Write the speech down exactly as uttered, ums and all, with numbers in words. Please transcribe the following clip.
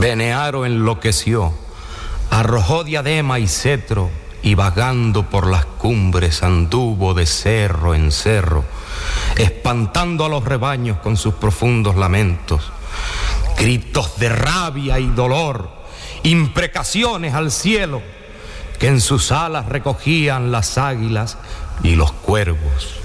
Benearo enloqueció, arrojó diadema y cetro, y vagando por las cumbres anduvo de cerro en cerro, espantando a los rebaños con sus profundos lamentos, gritos de rabia y dolor, imprecaciones al cielo, que en sus alas recogían las águilas y los cuervos.